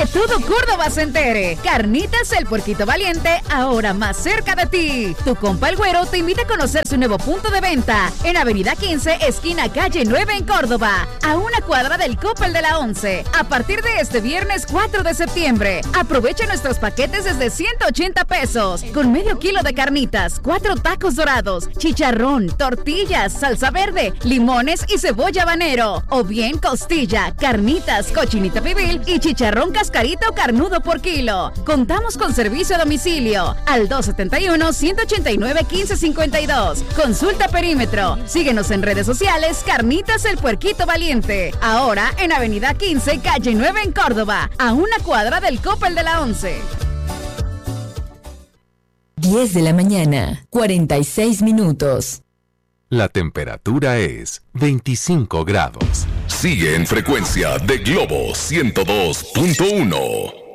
Que todo Córdoba se entere. Carnitas El Puerquito Valiente, ahora más cerca de ti. Tu compa El Güero te invita a conocer su nuevo punto de venta en Avenida 15, esquina Calle 9 en Córdoba, a una cuadra del Coppel de la 11. A partir de este viernes 4 de septiembre, aprovecha nuestros paquetes desde 180 pesos, con medio kilo de carnitas, 4 tacos dorados, chicharrón, tortillas, salsa verde, limones y cebolla habanero, o bien costilla, carnitas, cochinita pibil y chicharrón cascarita o carnudo por kilo. Contamos con servicio a domicilio al 271-189-1552. Consulta perímetro. Síguenos en redes sociales. Carnitas El Puerquito Valiente. Ahora en Avenida 15, Calle 9 en Córdoba, a una cuadra del Coppel de la 11. 10 de la mañana, 46 minutos. La temperatura es 25 grados. Sigue en frecuencia de Globo 102.1.